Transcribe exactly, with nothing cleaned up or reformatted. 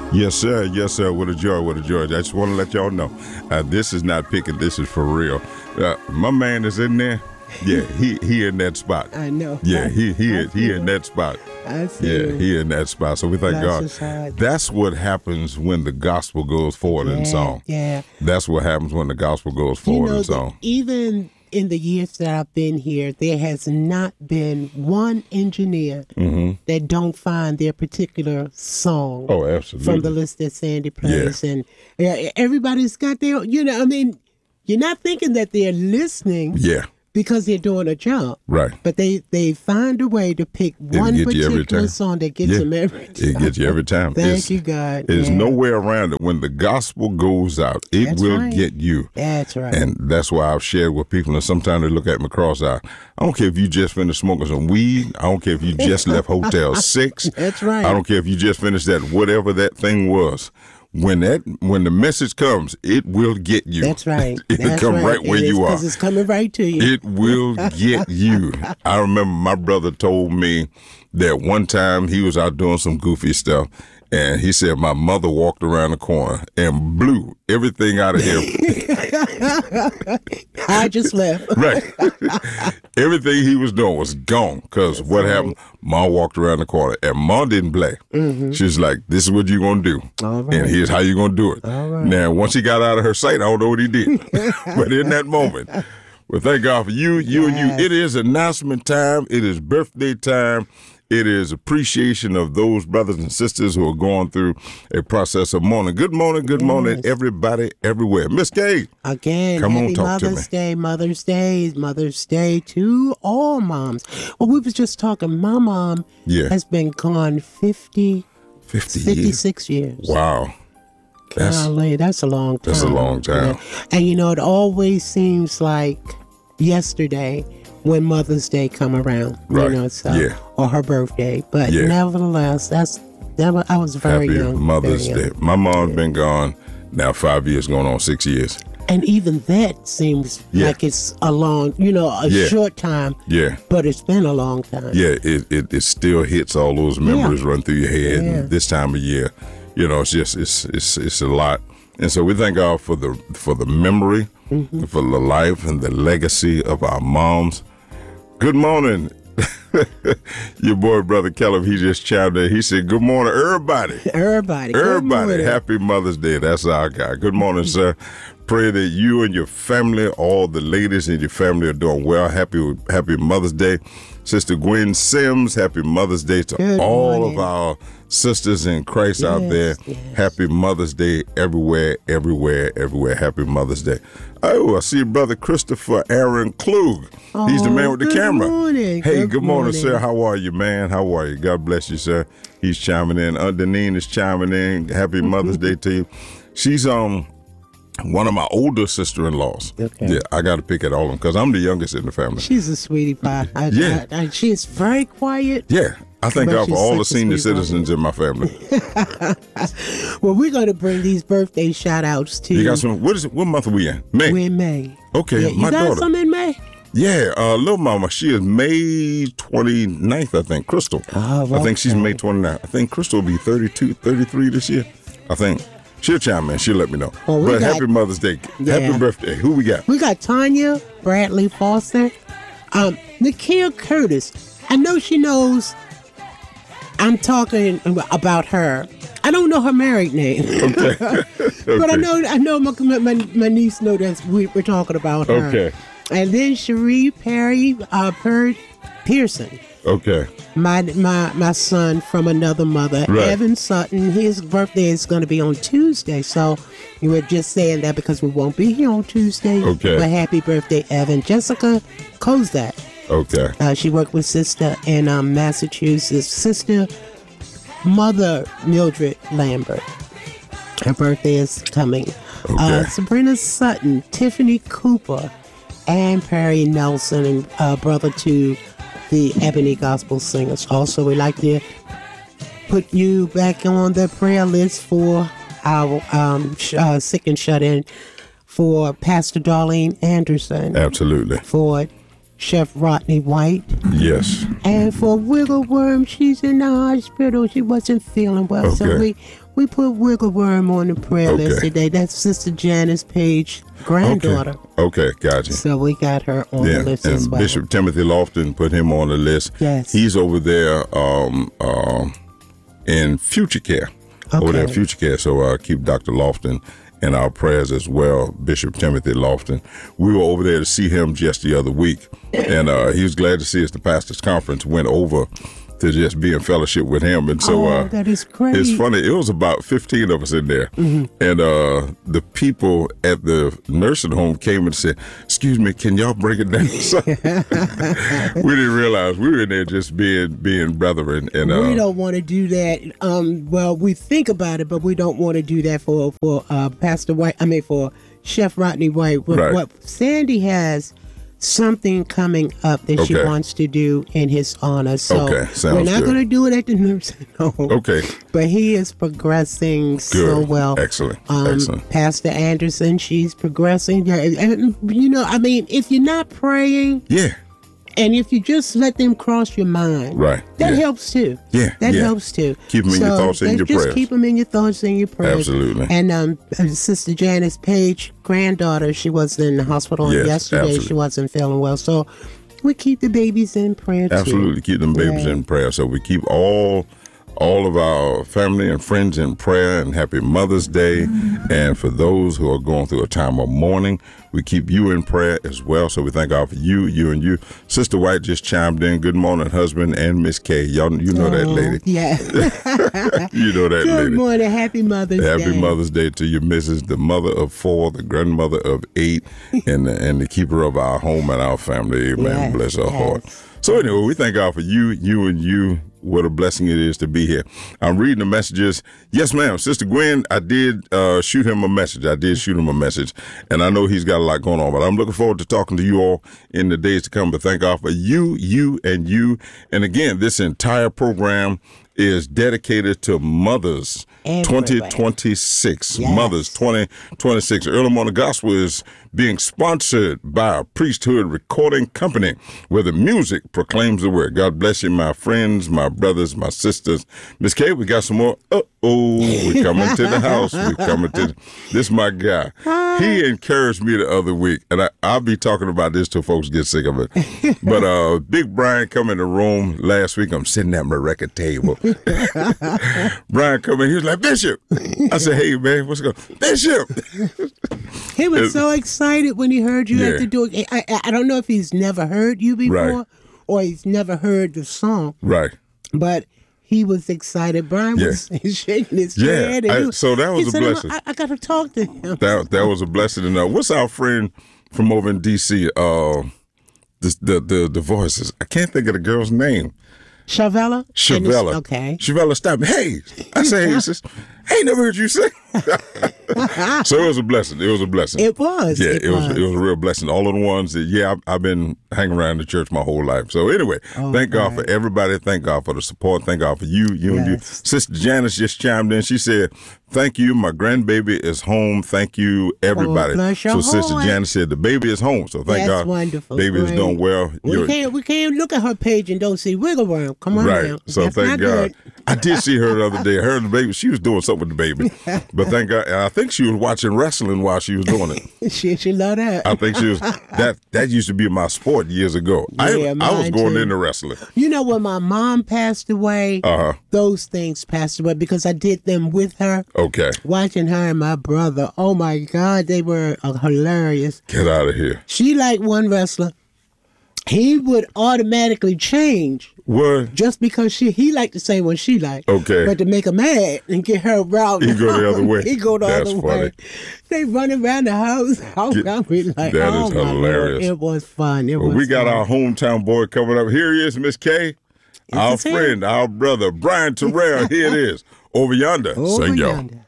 Yes, sir. Yes, sir. With a joy, with a joy. I just want to let y'all know, uh, this is not picking. This is for real. Uh, my man is in there. Yeah, he he in that spot. I know. Yeah, he he I is, he in him. that spot. I see Yeah, him. he in that spot. So we thank Bless God. his heart. That's what happens when the gospel goes forward Yeah, in song. yeah. That's what happens when the gospel goes You forward know in that song. even in the years that I've been here, there has not been one engineer that don't find their particular song Oh, absolutely. from the list that Sandy plays. And yeah, everybody's got their, you know, I mean, you're not thinking that they're listening Yeah, because they're doing a job. right. But they, they find a way to pick one get you every particular time. song that gets Yeah. them every time. It gets you every time. Thank It's- you, God. There's Yeah. no way around it. When the gospel goes out, it That's will right. get you. That's right. And that's why I've shared with people, and sometimes they look at me cross-eyed. I don't care if you just finished smoking some weed. I don't care if you just left Hotel six. That's right. I don't care if you just finished that, whatever that thing was. When that, when the message comes, it will get you. That's right. It'll That's come right. right where It is, you are. because it's coming right to you. It will get you. I remember my brother told me that one time he was out doing some goofy stuff, and he said my mother walked around the corner and blew everything out of him. I just left. Right. Everything he was doing was gone, because what right. happened, Ma walked around the corner, and Ma didn't play. She was like, this is what you're going to do, Mm-hmm. All right. and here's how you're going to do it. All right. Now, once he got out of her sight, I don't know what he did. But in that moment, well, thank God for you, you Yes. and you. It is announcement time. It is birthday time. It is appreciation of those brothers and sisters who are going through a process of mourning. Good morning, good morning, Yes. everybody, everywhere. Miss Kay, Again, Come on, happy talk to Mother's me. Day, Mother's Day, Mother's Day to all moms. Well, we was just talking. My mom Yeah. has been gone fifty, fifty years. fifty-six years. Wow. That's Golly, that's a long time. that's a long time. Yeah. And you know, it always seems like yesterday when Mother's Day come around. Right. You know, so Yeah. or her birthday. But Yeah. nevertheless, that's that was, I was very Happy young. Mother's very Day. young. My mom's been gone now five years, going on six years. And even that seems Yeah. like it's a long, you know, a Yeah. short time. Yeah. But it's been a long time. Yeah, it, it, it still hits all those memories run through your head. Yeah. And this time of year, you know, it's just it's it's it's a lot. And so we thank God for the for the memory, Mm-hmm. for the life and the legacy of our moms. Good morning. Your boy brother Caleb, he just chimed in. He said, "Good morning, everybody." Everybody. good Everybody, morning. happy Mother's Day. That's our guy. Good morning, sir. Pray that you and your family, all the ladies in your family, are doing well. Happy, happy Mother's Day. Sister Gwen Sims, happy Mother's Day to Good all morning. of our sisters in Christ out Yes, there. yes. Happy Mother's Day everywhere, everywhere, everywhere. Happy Mother's Day. Oh, I see brother Christopher Aaron Klug. He's the Oh, man with the good camera. morning. Hey, good, Good morning, morning. sir. How are you, man? How are you? God bless you, sir. He's chiming in. Aunt Deneen is chiming in. Happy Mother's Day to you. She's um one of my older sister-in-laws. Okay. Yeah, I got to pick at all of them because I'm the youngest in the family. She's a sweetie pie. I, Yeah. I, I, she's very quiet. Yeah, I thank But God for she's all such the a senior sweet woman. citizens in my family. Well, we're going to bring these birthday shout outs to You got some? What is it? What month are we in? May. We're in May. Okay, Yeah, you my got daughter. some in May? Yeah, uh, little mama, she is May twenty-ninth, I think. Crystal. Oh, I think she's okay. May twenty-ninth. I think Crystal will be thirty-two, thirty-three this year. I think. She'll chime in. She'll let me know. Well, we but got- happy Mother's Day. Yeah. Happy birthday. Who we got? We got Tanya Bradley Foster, um, Nikhil Curtis. I know she knows I'm talking about her. I don't know her married name, Okay. but I know I know my, my, my niece know that we, we're talking about her. Okay. And then Cherie Perry uh, per- Pearson. Okay. My my my son from another mother, Right. Evan Sutton. His birthday is going to be on Tuesday, so you were just saying that because we won't be here on Tuesday. Okay. But happy birthday, Evan. Jessica Kozak. Okay. Uh, she worked with Sister in um, Massachusetts. Sister Mother Mildred Lambert. Her birthday is coming. Uh, Okay. Sabrina Sutton, Tiffany Cooper, Ann Perry Nelson, and uh, brother to the Ebony Gospel Singers. Also, we like to put you back on the prayer list for our um, sh- uh, sick and shut in for Pastor Darlene Anderson, Absolutely. for Chef Rodney White. Yes. And for Wiggle Worm, she's in the hospital. She wasn't feeling well. Okay. So we, we put Wiggle Worm on the prayer Okay. list today. That's Sister Janice Page, granddaughter. Okay, gotcha. So we got her on Yeah, the list and as well. Bishop Timothy Lofton put him on the list. Yes. He's over there um, um, in Future Care. Over there in Okay. Future Care. So uh, keep Doctor Lofton in our prayers as well, Bishop Timothy Lofton. We were over there to see him just the other week, and uh, he was glad to see us. The Pastors Conference went over to just be in fellowship with him. And so Oh, uh, that is great. it's funny. It was about fifteen of us in there. Mm-hmm. And uh, the people at the nursing home came and said, excuse me, can y'all break it down? So we didn't realize we were in there just being being brethren. And uh, we don't want to do that. Um, well, we think about it, but we don't want to do that for for uh, Pastor White. I mean, for Chef Rodney White. What, Right. what Sandy has something coming up that she Okay. wants to do in his honor. So Okay, sounds we're not good. going to do it at the nursing home. Okay. But he is progressing so Good. well. Excellent. Um, Excellent. Pastor Anderson, she's progressing. Yeah, and, you know, I mean, if you're not praying, Yeah. and if you just let them cross your mind, Right. that Yeah. helps too. Yeah, that yeah. helps too. Keep 'em in your So thoughts and let's your just prayers. keep them in your thoughts and your prayers. Absolutely. And um, uh, Sister Janice Page, granddaughter, she was in the hospital Yes, yesterday. absolutely. She wasn't feeling well, so we keep the babies in prayer too. Absolutely. Keep them babies Yeah. in prayer. So we keep all all of our family and friends in prayer, and happy Mother's Day. And for those who are going through a time of mourning, we keep you in prayer as well. So we thank God for you, you and you. Sister White just chimed in. Good morning, husband and Miss Kay. Y'all, you know that lady. Yeah. You know that Good lady. morning. Happy Mother's Day. Happy Mother's Day to you, Missus The mother of four, the grandmother of eight, and the, and the keeper of our home and our family. Amen. Yes, Bless her yes. heart. So anyway, we thank God for you, you and you. What a blessing it is to be here. I'm reading the messages. Yes, ma'am. Sister Gwen, I did uh, shoot him a message. I did shoot him a message. And I know he's got a lot going on, but I'm looking forward to talking to you all in the days to come. But thank God for you, you, and you. And again, this entire program is dedicated to mothers Everywhere. twenty twenty-six. Yes. Mothers twenty twenty-six. Early Morning Gospel is being sponsored by a priesthood recording company where the music proclaims the word. God bless you, my friends, my brothers, my sisters. Miss Kay, we got some more. Uh-oh, we coming to the house. We coming to the, this is my guy. He encouraged me the other week, and I, I'll be talking about this till folks get sick of it. But uh, Big Brian come in the room last week. I'm sitting at my record table. Brian come in, he was like, Bishop. I said, hey, man, what's going on? Bishop. He was so excited when he heard you Yeah. at the door. I, I, I don't know if he's never heard you before Right. or he's never heard the song, Right. but he was excited. Brian was shaking his Yeah, head. And I- he was- so that was he a said, blessing. I, I got to talk to him. That that was a blessing to know. What's our friend from over in D C? Uh, the, the the the voices. I can't think of the girl's name. Shavella? And it's- Shavella. Okay. Shavella, stop me. Hey, I say, hey, sis, I ain't never heard you sing. So it was a blessing. It was a blessing. It was. Yeah, It it, was. was. It was a real blessing. All of the ones that, yeah, I've, I've been hanging around the church my whole life. So anyway, thank God for everybody. Thank God for the support. Thank God for you, you and you. Yes. Sister Janice just chimed in. She said, "Thank you. My grandbaby is home. Thank you, everybody." Oh, bless your so Sister heart. Janice said the baby is home. So thank That's God, wonderful. baby is Great. doing well. We You're- can't, we can't look at her page and don't see wiggle worm. Come on Right. now. So That's thank not God. good. I did see her the other day. Her and the baby, she was doing something with the baby. But thank God. And I think she was watching wrestling while she was doing it. She, she love that. I think she was that that used to be my sport years ago. Yeah, I I was mine going too. into wrestling. You know, when my mom passed away, Uh-huh. those things passed away because I did them with her. Okay. Watching her and my brother, oh my God, they were uh, hilarious. Get out of here. She liked one wrestler. He would automatically change What? just because she he liked the same one she liked. Okay. But to make her mad and get her route, He go the other way. he go the That's other funny. way. They running around the house. I was like, that oh is my Lord, hilarious. it was fun. It Well, was we got fun. our hometown boy coming up. Here he is, Miss Kay. Our this him? friend, our brother, Brian Terrell. Here it is. Over yonder. Over Sing y'all. yonder.